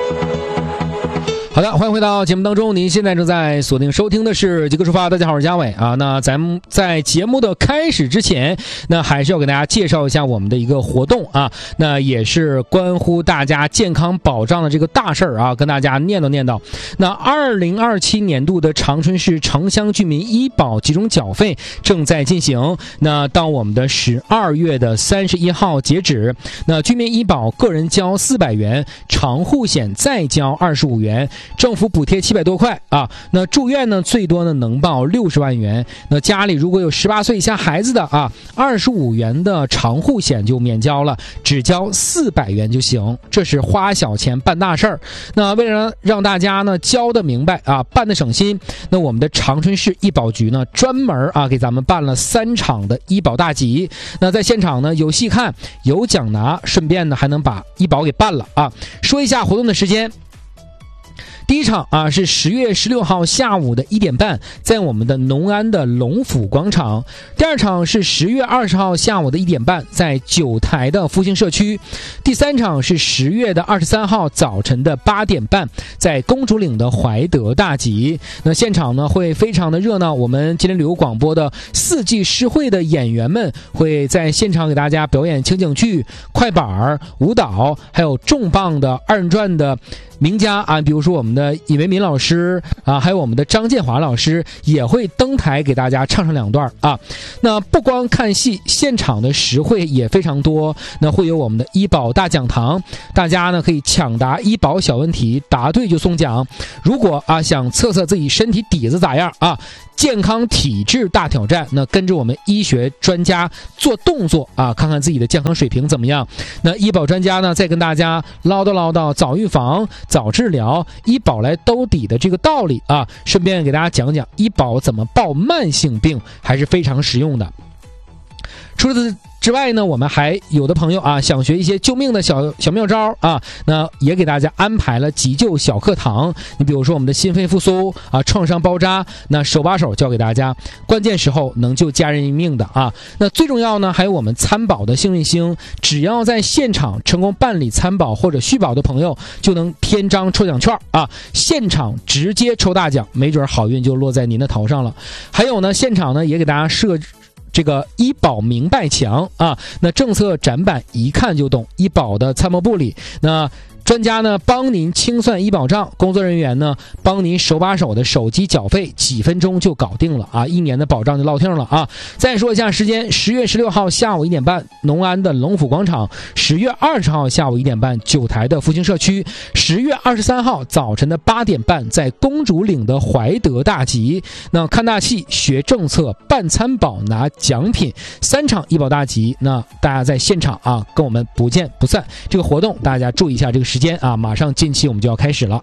好的，欢迎回到节目当中。您现在正在锁定收听的是极客出发。大家好，我是嘉伟啊。那咱们在节目的开始之前，那还是要给大家介绍一下我们的一个活动啊。那也是关乎大家健康保障的这个大事儿啊，跟大家念叨。那2027年度的长春市城乡居民医保集中缴费正在进行。那到我们的12月的31号截止。那居民医保个人交400元，长户险再交25元。政府补贴700多块啊，那住院呢最多呢能报60万元。那家里如果有18岁以下孩子的啊，25元的长户险就免交了，只交400元就行。这是花小钱办大事儿。那为了让大家呢交得明白啊，办得省心，那我们的长春市医保局呢专门啊给咱们办了3场的医保大集。那在现场呢有戏看，有奖拿，顺便呢还能把医保给办了啊。说一下活动的时间。第一场啊是10月16号下午的1点半，在我们的农安的龙府广场。第二场是10月20号下午的1点半，在九台的复兴社区。第三场是10月的23号早晨的8点半，在公主岭的怀德大集。那现场呢会非常的热闹，我们今天旅游广播的4季诗会的演员们会在现场给大家表演情景剧、快板、舞蹈，还有重磅的2人转的名家啊，比如说我们的尹维民老师啊，还有我们的张建华老师也会登台给大家唱2段啊。那不光看戏，现场的实惠也非常多。那会有我们的医保大讲堂，大家呢可以抢答医保小问题，答对就送奖。如果啊想测测自己身体底子咋样啊，健康体质大挑战，那跟着我们医学专家做动作啊，看看自己的健康水平怎么样。那医保专家呢再跟大家唠叨早预防、早治疗、医保来兜底的这个道理啊，顺便给大家讲讲医保怎么报慢性病，还是非常实用的。除此之外呢，我们还有的朋友啊想学一些救命的小妙招啊，那也给大家安排了急救小课堂。你比如说我们的心肺复苏啊、创伤包扎，那手把手教给大家，关键时候能救家人一命的啊。那最重要呢，还有我们参保的幸运星，只要在现场成功办理参保或者续保的朋友，就能添张抽奖券啊，现场直接抽大奖，没准好运就落在您的头上了。还有呢，现场呢也给大家设这个医保明白墙啊，那政策展板一看就懂。医保的参谋部里，那专家呢帮您清算医保账，工作人员呢帮您手把手的手机缴费，几分钟就搞定了啊，1年的保障就落定了啊。再说一下时间，10月16号下午1点半，农安的龙府广场；10月20号下午1点半，九台的复兴社区；10月23号早晨的8点半，在公主岭的怀德大集。那看大戏、学政策、办参保、拿奖品，3场医保大集，那大家在现场啊跟我们不见不散。这个活动大家注意一下这个时间啊，马上近期我们就要开始了。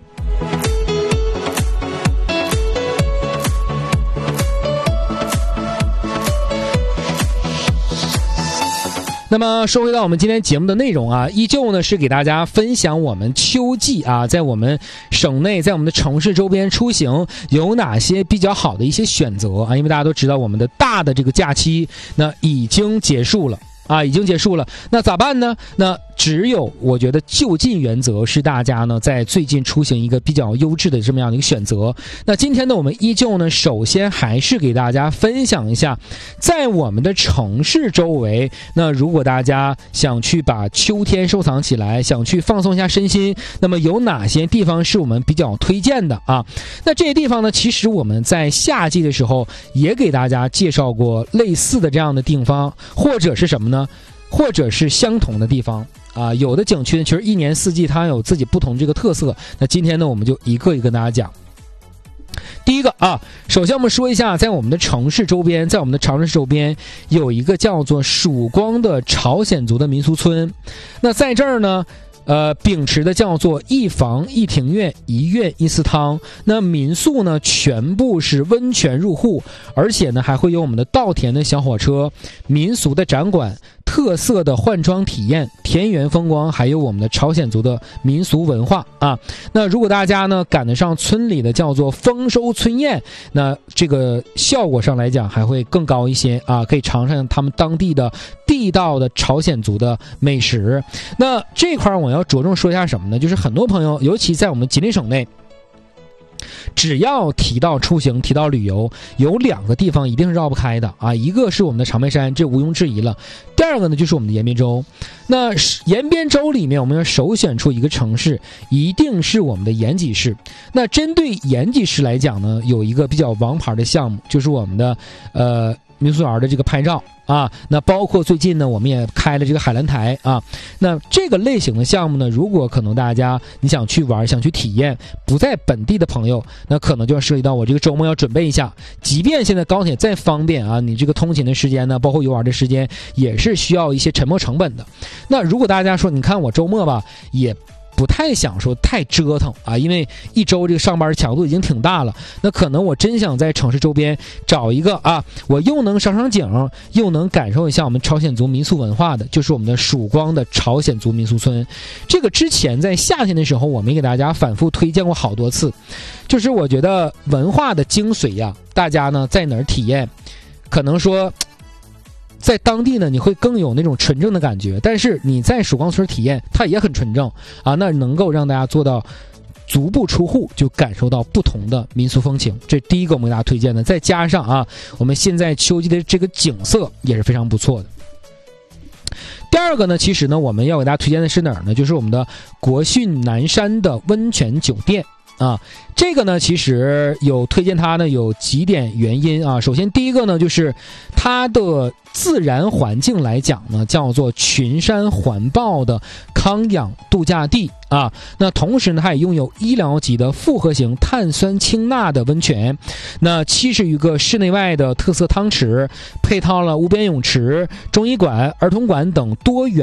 那么说回到我们今天节目的内容啊，依旧呢是给大家分享我们秋季啊，在我们省内，在我们的城市周边出行有哪些比较好的一些选择啊？因为大家都知道我们的大的这个假期那已经结束了。那咋办呢？那只有我觉得就近原则是大家呢在最近出行一个比较优质的这么样的一个选择。那今天呢我们依旧呢首先还是给大家分享一下，在我们的城市周围，那如果大家想去把秋天收藏起来，想去放松一下身心，那么有哪些地方是我们比较推荐的啊？那这些地方呢其实我们在夏季的时候也给大家介绍过类似的这样的地方，或者是什么呢？或者是相同的地方啊，有的景区呢其实1年4季它有自己不同这个特色。那今天呢我们就一个一个跟大家讲。第一个啊，首先我们说一下，在我们的城市周边，在我们的长春市周边有一个叫做曙光的朝鲜族的民俗村。那在这儿呢秉持的叫做一房一庭院一院一祠堂。那民宿呢全部是温泉入户，而且呢还会有我们的稻田的小火车、民俗的展馆、 特色的换装体验、田园风光，还有我们的朝鲜族的民俗文化啊。那如果大家呢赶得上村里的叫做丰收村宴，那这个效果上来讲还会更高一些啊，可以尝尝他们当地的地道的朝鲜族的美食。那这块我要着重说一下什么呢？就是很多朋友，尤其在我们吉林省内，只要提到出行、提到旅游，有2个地方一定是绕不开的啊，一个是我们的长白山，这毋庸置疑了。第2个呢，就是我们的延边州。那延边州里面，我们要首选出一个城市，一定是我们的延吉市。那针对延吉市来讲呢，有一个比较王牌的项目，就是我们的民俗园的这个拍照啊，那包括最近呢，我们也开了这个海蓝台啊。那这个类型的项目呢，如果可能大家你想去玩、想去体验，不在本地的朋友，那可能就要涉及到我这个周末要准备一下。即便现在高铁再方便啊，你这个通勤的时间呢，包括游玩的时间，也是需要一些沉没成本的。那如果大家说，你看我周末吧，也不太想说太折腾啊，因为一周这个上班强度已经挺大了，那可能我真想在城市周边找一个啊，我又能赏景，又能感受一下我们朝鲜族民俗文化的，就是我们的曙光的朝鲜族民俗村。这个之前在夏天的时候，我们给大家反复推荐过好多次，就是我觉得文化的精髓呀，大家呢在哪儿体验，可能说在当地呢，你会更有那种纯正的感觉，但是你在曙光村体验，它也很纯正啊，那能够让大家做到足不出户就感受到不同的民俗风情。这第一个我们给大家推荐的，再加上啊，我们现在秋季的这个景色也是非常不错的。第2个呢，其实呢，我们要给大家推荐的是哪儿呢？就是我们的国训南山的温泉酒店啊。这个呢，其实有推荐它呢，有几点原因啊。首先第一个呢，就是它的自然环境来讲呢，叫做群山环抱的康养度假地啊。那同时呢，它也拥有医疗级的复合型碳酸氢钠的温泉，那70余个室内外的特色汤池，配套了无边泳池、中医馆、儿童馆等多元